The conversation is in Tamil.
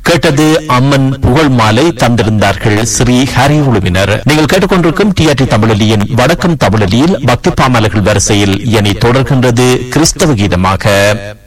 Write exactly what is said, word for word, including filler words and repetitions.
கேட்டது அம்மன் புகழ் மாலை தந்திருந்தார்கள் ஸ்ரீ ஹரி குழுவினர். நீங்கள் கேட்டுக்கொண்டிருக்கும் டிஆர்டி தமிழொலியின் வடக்கம் தமிழொலியில் பக்தி பாமாலைகள் வரிசையில் இனி தொடர்கின்றது கிறிஸ்தவ கீதமாக.